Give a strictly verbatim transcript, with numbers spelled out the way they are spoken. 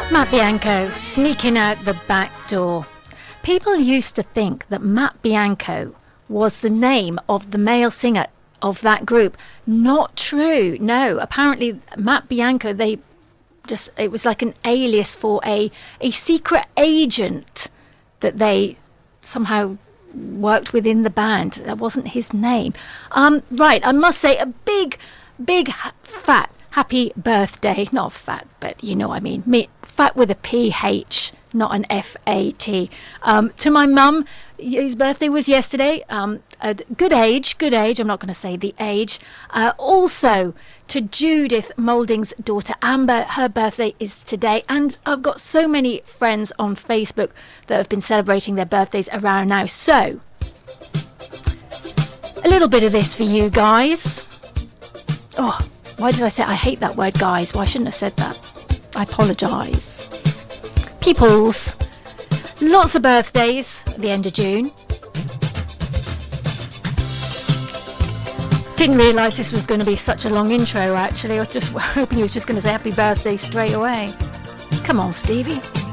Matt Bianco sneaking out the back door. People used to think that Matt Bianco was the name of the male singer of that group. Not true. No, apparently Matt Bianco, they just, it was like an alias for a, a secret agent that they somehow worked within the band. That wasn't his name. Um, right, I must say a big, big, fat, happy birthday. Not fat, but you know what I mean. Me, fat with a P H, not an F A T. Um, to my mum, whose birthday was yesterday. Um, a good age, good age. I'm not going to say the age. Uh, also to Judith Moulding's daughter Amber. Her birthday is today. And I've got so many friends on Facebook that have been celebrating their birthdays around now. So, a little bit of this for you guys. Oh, why did I say I hate that word, guys? Why shouldn't I have said that? I apologise. Peoples, lots of birthdays at the end of June. Didn't realise this was going to be such a long intro, actually. I was just hoping he was just going to say happy birthday straight away. Come on, Stevie.